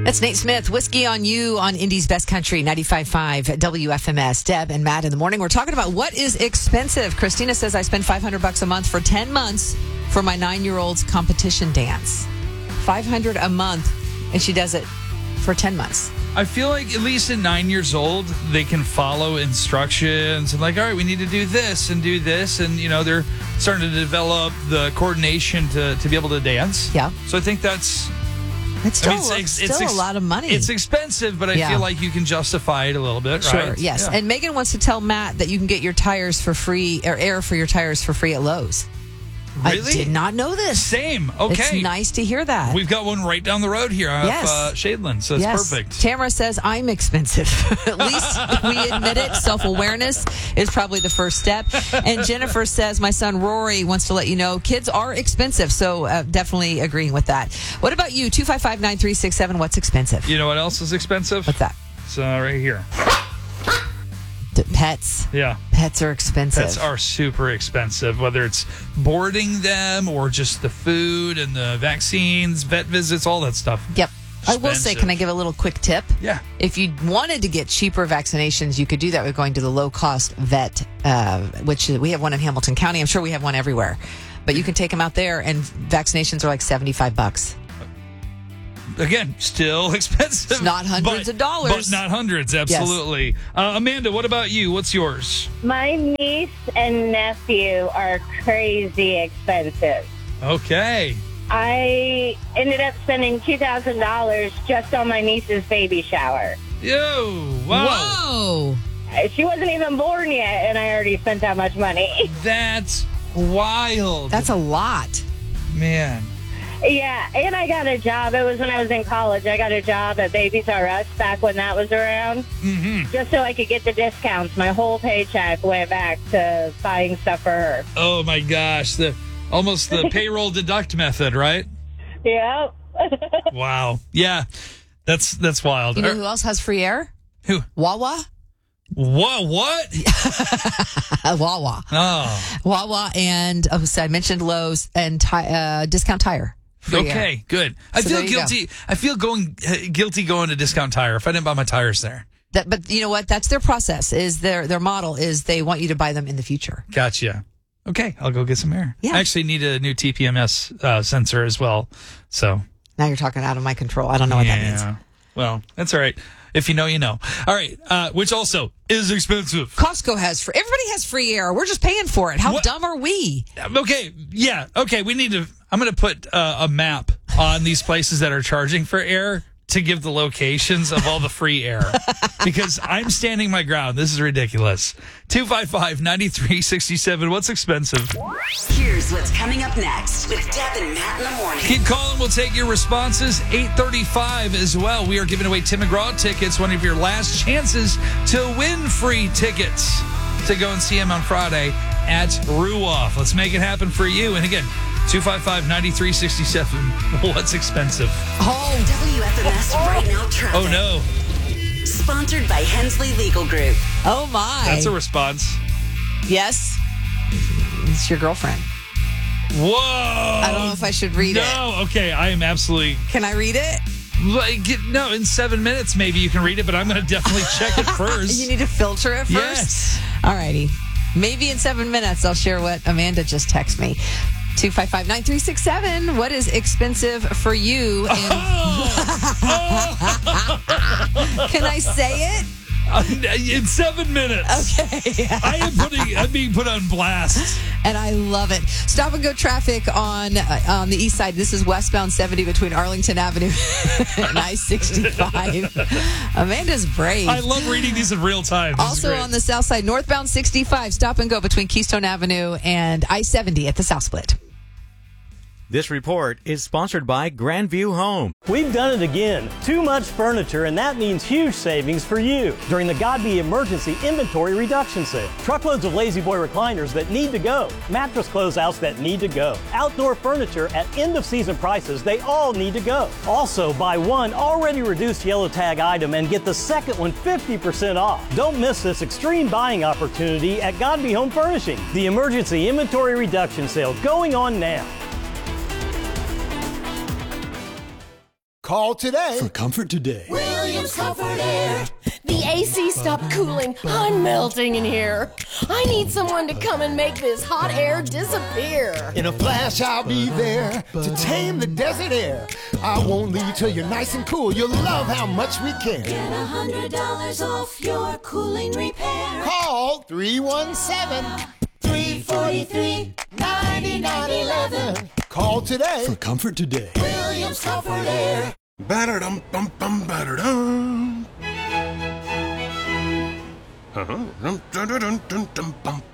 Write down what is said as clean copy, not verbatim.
That's Nate Smith, Whiskey on You on Indy's Best Country, 95.5 WFMS. Deb and Matt in the morning. We're talking about what is expensive. Christina says, I spend $500 a month for 10 months for my 9-year-old's competition dance. $500 a month, and she does it for 10 months. I feel like at least at 9 years old, they can follow instructions and like, all right, we need to do this and do this. And, you know, they're starting to develop the coordination to be able to dance. Yeah. So I think that's... It's still a lot of money. It's expensive, but I feel like you can justify it a little bit, right? Sure, yes. Yeah. And Megan wants to tell Matt that you can get your tires for free, or air for your tires for free at Lowe's. Really? I did not know this. Same. Okay. It's nice to hear that. We've got one right down the road here off Shadeland, so it's perfect. Tamara says, I'm expensive. At least we admit it. Self-awareness is probably the first step. And Jennifer says, my son Rory wants to let you know kids are expensive. So definitely agreeing with that. What about you? 255-9367. What's expensive? You know what else is expensive? What's that? It's right here. Pets. Yeah. Pets are expensive. Pets are super expensive, whether it's boarding them or just the food and the vaccines, vet visits, all that stuff. Yep. Expensive. I will say, can I give a little quick tip? Yeah. If you wanted to get cheaper vaccinations, you could do that with going to the low-cost vet, which we have one in Hamilton County. I'm sure we have one everywhere. But you can take them out there, and vaccinations are like $75. Again, still expensive. It's not hundreds of dollars. But not hundreds, absolutely. Yes. Amanda, what about you? What's yours? My niece and nephew are crazy expensive. Okay. I ended up spending $2,000 just on my niece's baby shower. Yo, wow. Whoa. She wasn't even born yet, and I already spent that much money. That's wild. That's a lot. Man. Yeah, and I got a job. It was when I was in college. I got a job at Babies R Us back when that was around. Mm-hmm. Just so I could get the discounts. My whole paycheck went back to buying stuff for her. Oh, my gosh. Almost the payroll deduct method, right? Yep. Wow. Yeah, that's wild. You know who else has free air? Who? Wawa. What? Wawa. Oh. Wawa and, so I mentioned Lowe's and Discount Tire. Okay, good. I feel guilty. I feel guilty going to Discount Tire if I didn't buy my tires there. But you know what? That's their process. Is their model is they want you to buy them in the future. Gotcha. Okay, I'll go get some air. Yeah. I actually need a new TPMS sensor as well. So now you're talking out of my control. I don't know what that means. Well, that's all right. If you know, you know. All right, which also is expensive. Costco has everybody has free air. We're just paying for it. How dumb are we? Okay, yeah. Okay, we need to. I'm going to put a map on these places that are charging for air to give the locations of all the free air because I'm standing my ground. This is ridiculous. 255-9367. What's expensive? Here's what's coming up next with Deb and Matt in the morning. Keep calling. We'll take your responses. 8:35 as well. We are giving away Tim McGraw tickets, one of your last chances to win free tickets to go and see him on Friday at Ruoff. Let's make it happen for you. And again, 255-9367. What's expensive? Oh, WFMS right now traffic. Oh, no. Sponsored by Hensley Legal Group. Oh, my. That's a response. Yes. It's your girlfriend. Whoa. I don't know if I should read it. No. Okay. I am absolutely. Can I read it? No, in 7 minutes, maybe you can read it, but I'm going to definitely check it first. You need to filter it first? Yes. All righty. Maybe in 7 minutes, I'll share what Amanda just texted me. 255-9367. What is expensive for you? Can I say it? In 7 minutes. Okay. I'm being put on blast. And I love it. Stop and go traffic on the east side. This is westbound 70 between Arlington Avenue and I-65. Amanda's brave. I love reading these in real time. Also on the south side, northbound 65. Stop and go between Keystone Avenue and I-70 at the South Split. This report is sponsored by Grandview Home. We've done it again. Too much furniture, and that means huge savings for you during the Godby Emergency Inventory Reduction Sale. Truckloads of Lazy Boy recliners that need to go. Mattress closeouts that need to go. Outdoor furniture at end-of-season prices, they all need to go. Also, buy one already reduced yellow tag item and get the second one 50% off. Don't miss this extreme buying opportunity at Godby Home Furnishing. The Emergency Inventory Reduction Sale going on now. Call today. For comfort today. Williams Comfort Air. The AC stopped cooling. I'm melting in here. I need someone to come and make this hot air disappear. In a flash, I'll be there to tame the desert air. I won't leave till you're nice and cool. You'll love how much we care. Get $100 off your cooling repair. Call 317-343-9911. Call today. For comfort today. Williams Comfort Air. Batter-dum, bum, bum, batter-dum. Dum, dum, dum, dum, dum, bum,